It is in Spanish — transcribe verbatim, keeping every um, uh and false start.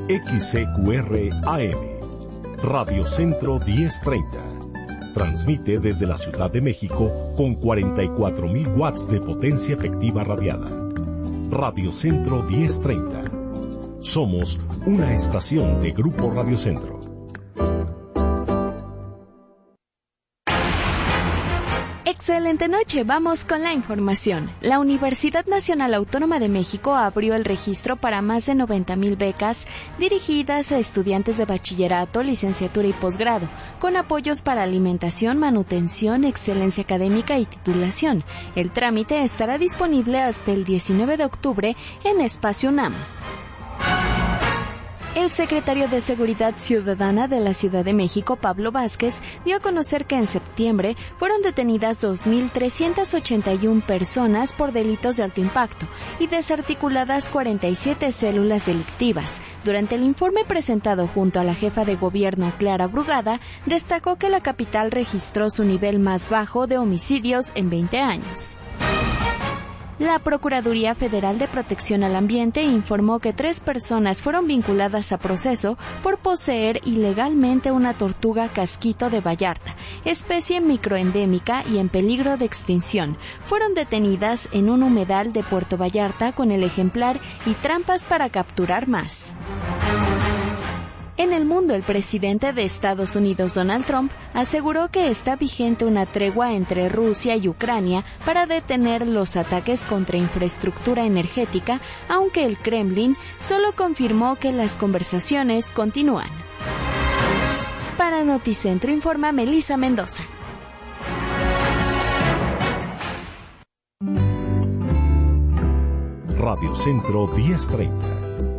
X C Q R A M, Radio Centro diez treinta. Transmite desde la Ciudad de México con cuarenta y cuatro mil watts de potencia efectiva radiada. Radio Centro diez treinta. Somos una estación de Grupo Radio Centro. Excelente noche, vamos con la información. La Universidad Nacional Autónoma de México abrió el registro para más de noventa mil becas dirigidas a estudiantes de bachillerato, licenciatura y posgrado, con apoyos para alimentación, manutención, excelencia académica y titulación. El trámite estará disponible hasta el diecinueve de octubre en Espacio UNAM. El secretario de Seguridad Ciudadana de la Ciudad de México, Pablo Vázquez, dio a conocer que en septiembre fueron detenidas dos mil trescientas ochenta y una personas por delitos de alto impacto y desarticuladas cuarenta y siete células delictivas. Durante el informe presentado junto a la jefa de gobierno, Clara Brugada, destacó que la capital registró su nivel más bajo de homicidios en veinte años. La Procuraduría Federal de Protección al Ambiente informó que tres personas fueron vinculadas a proceso por poseer ilegalmente una tortuga casquito de Vallarta, especie microendémica y en peligro de extinción. Fueron detenidas en un humedal de Puerto Vallarta con el ejemplar y trampas para capturar más. En el mundo, el presidente de Estados Unidos, Donald Trump, aseguró que está vigente una tregua entre Rusia y Ucrania para detener los ataques contra infraestructura energética, aunque el Kremlin solo confirmó que las conversaciones continúan. Para Noticentro informa Melissa Mendoza. Radio Centro diez treinta.